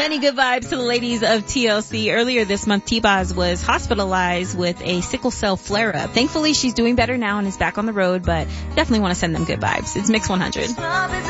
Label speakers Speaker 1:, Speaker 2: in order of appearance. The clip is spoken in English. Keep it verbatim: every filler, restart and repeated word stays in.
Speaker 1: Many good vibes to the ladies of T L C. Earlier this month, T-Boz was hospitalized with a sickle cell flare-up. Thankfully, she's doing better now and is back on the road, but definitely want to send them good vibes. It's Mix one hundred.